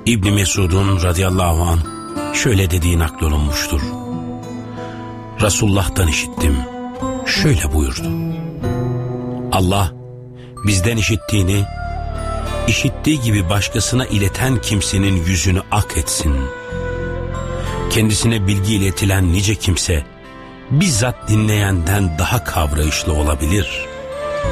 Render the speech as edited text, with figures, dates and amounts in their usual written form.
İbn Mesud'un radıyallahu anh şöyle dediği naklolunmuştur. Resulullah'tan işittim. Şöyle buyurdu. Allah bizden işittiğini, işittiği gibi başkasına ileten kimsenin yüzünü ak etsin. Kendisine bilgi iletilen nice kimse bizzat dinleyenden daha kavrayışlı olabilir.